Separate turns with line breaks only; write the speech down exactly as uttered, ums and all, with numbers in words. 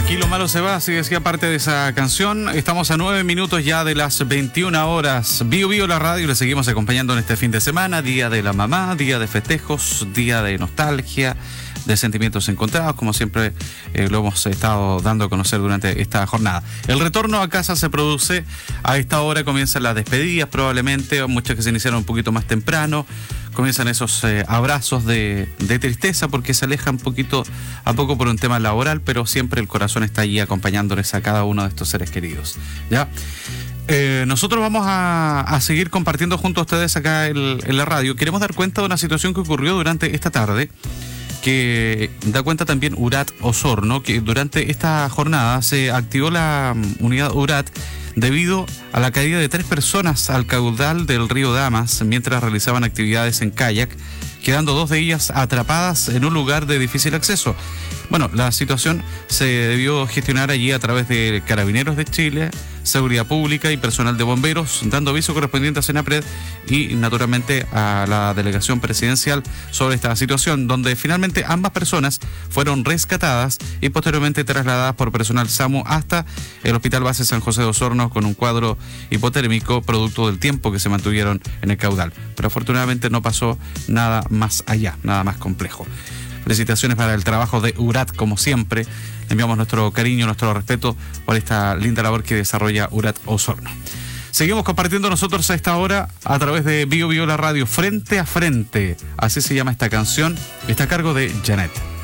Aquí lo malo se va, así decía parte de esa canción. Estamos a nueve minutos ya de las veintiuna horas. Bio Bio la radio, le seguimos acompañando en este fin de semana. Día de la mamá, día de festejos, día de nostalgia, de sentimientos encontrados, como siempre eh, lo hemos estado dando a conocer durante esta jornada. El retorno a casa se produce a esta hora, comienzan las despedidas probablemente, muchas que se iniciaron un poquito más temprano. Comienzan esos eh, abrazos de, de tristeza porque se alejan un poquito a poco por un tema laboral, pero siempre el corazón está allí acompañándoles a cada uno de estos seres queridos, ¿ya? Eh, nosotros vamos a, a seguir compartiendo junto a ustedes acá el, en la radio. Queremos dar cuenta de una situación que ocurrió durante esta tarde, que da cuenta también URAT Osorno, que durante esta jornada se activó la unidad URAT debido a la caída de tres personas al caudal del río Damas mientras realizaban actividades en kayak, quedando dos de ellas atrapadas en un lugar de difícil acceso. Bueno, la situación se debió gestionar allí a través de Carabineros de Chile, Seguridad Pública y personal de bomberos, dando aviso correspondiente a Senapred y naturalmente a la delegación presidencial sobre esta situación, donde finalmente ambas personas fueron rescatadas y posteriormente trasladadas por personal SAMU hasta el Hospital Base San José de Osorno con un cuadro hipotérmico producto del tiempo que se mantuvieron en el caudal. Pero afortunadamente no pasó nada más allá, nada más complejo. Felicitaciones para el trabajo de URAT, como siempre. Le enviamos nuestro cariño, nuestro respeto por esta linda labor que desarrolla URAT Osorno. Seguimos compartiendo nosotros a esta hora a través de Bio Bio la radio, Frente a Frente. Así se llama esta canción. Está a cargo de Janet.